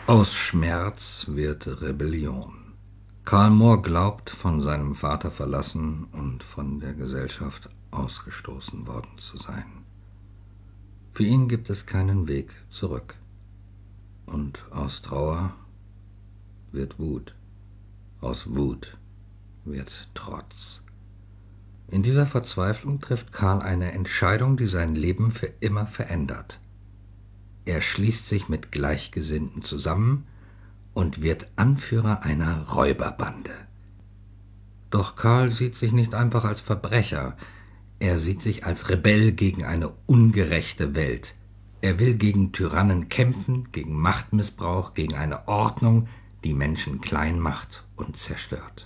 Aus Schmerz wird Rebellion. Karl Moor glaubt, von seinem Vater verlassen und von der Gesellschaft ausgestoßen worden zu sein. Für ihn gibt es keinen Weg zurück. Und aus Trauer wird Wut. Aus Wut wird Trotz. In dieser Verzweiflung trifft Karl eine Entscheidung, die sein Leben für immer verändert. Er schließt sich mit Gleichgesinnten zusammen und wird Anführer einer Räuberbande. Doch Karl sieht sich nicht einfach als Verbrecher, er sieht sich als Rebell gegen eine ungerechte Welt. Er will gegen Tyrannen kämpfen, gegen Machtmissbrauch, gegen eine Ordnung, die Menschen klein macht und zerstört.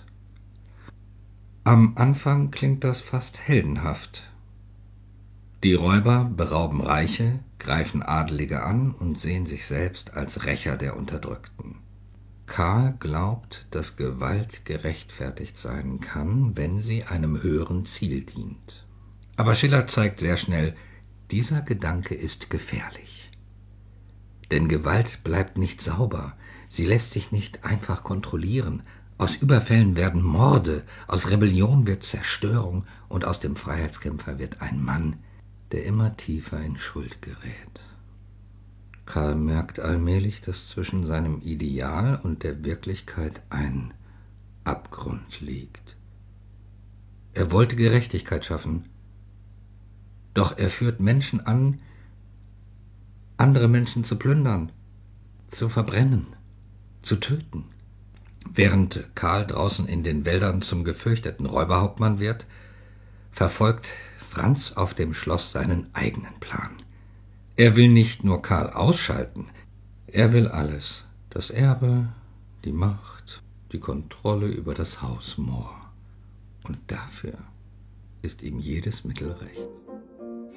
Am Anfang klingt das fast heldenhaft. Die Räuber berauben Reiche, greifen Adelige an und sehen sich selbst als Rächer der Unterdrückten. Karl glaubt, dass Gewalt gerechtfertigt sein kann, wenn sie einem höheren Ziel dient. Aber Schiller zeigt sehr schnell, dieser Gedanke ist gefährlich. Denn Gewalt bleibt nicht sauber, sie lässt sich nicht einfach kontrollieren. Aus Überfällen werden Morde, aus Rebellion wird Zerstörung und aus dem Freiheitskämpfer wird ein Mann, der immer tiefer in Schuld gerät. Karl merkt allmählich, dass zwischen seinem Ideal und der Wirklichkeit ein Abgrund liegt. Er wollte Gerechtigkeit schaffen, doch er führt Menschen an, andere Menschen zu plündern, zu verbrennen, zu töten. Während Karl draußen in den Wäldern zum gefürchteten Räuberhauptmann wird, verfolgt Franz auf dem Schloss seinen eigenen Plan. Er will nicht nur Karl ausschalten, er will alles, das Erbe, die Macht, die Kontrolle über das Haus Moor. Und dafür ist ihm jedes Mittel recht.